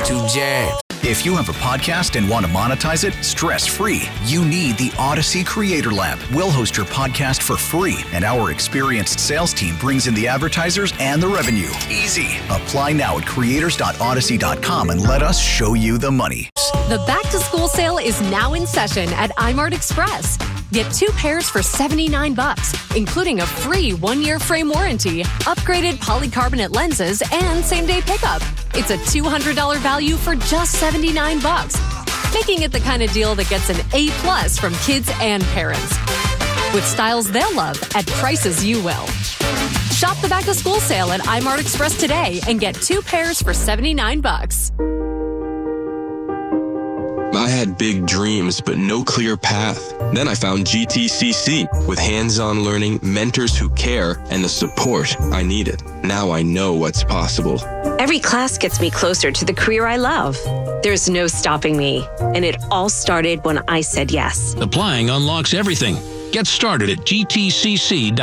YouTube Jams. If you have a podcast and want to monetize it stress-free, you need the Odyssey Creator Lab. We'll host your podcast for free, and our experienced sales team brings in the advertisers and the revenue. Easy. Apply now at creators.odyssey.com and let us show you the money. The back-to-school sale is now in session at iMart Express. Get 2 pairs for $79, including a free 1-year frame warranty, upgraded polycarbonate lenses, and same-day pickup. It's a $200 value for just $79, making it the kind of deal that gets an A+ from kids and parents. With styles they'll love at prices you will. Shop the back-to-school sale at iMart Express today and get 2 pairs for $79. I had big dreams, but no clear path. Then I found GTCC with hands-on learning, mentors who care, and the support I needed. Now I know what's possible. Every class gets me closer to the career I love. There's no stopping me. And it all started when I said yes. Applying unlocks everything. Get started at gtcc.edu.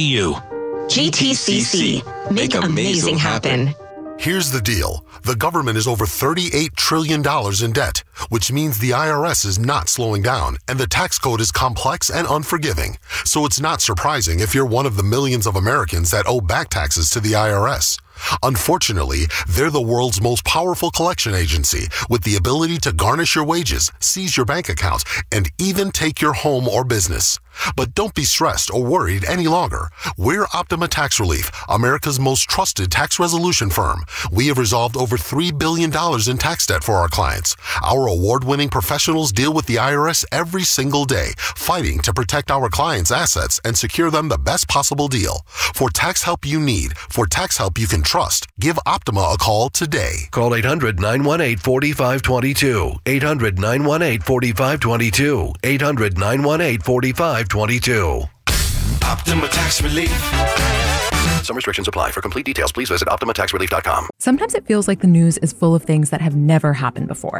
GTCC. Make amazing happen. Here's the deal. The government is over $38 trillion in debt, which means the IRS is not slowing down, and the tax code is complex and unforgiving. So it's not surprising if you're one of the millions of Americans that owe back taxes to the IRS. Unfortunately, they're the world's most powerful collection agency with the ability to garnish your wages, seize your bank account, and even take your home or business. But don't be stressed or worried any longer. We're Optima Tax Relief, America's most trusted tax resolution firm. We have resolved over $3 billion in tax debt for our clients. Our award-winning professionals deal with the IRS every single day, fighting to protect our clients' assets and secure them the best possible deal. For tax help you need, for tax help you can trust, give Optima a call today. Call 800-918-4522. 800-918-4522. 800-918-4522. Optima Tax Relief. Some restrictions apply. For complete details, please visit OptimaTaxRelief.com. Sometimes it feels like the news is full of things that have never happened before.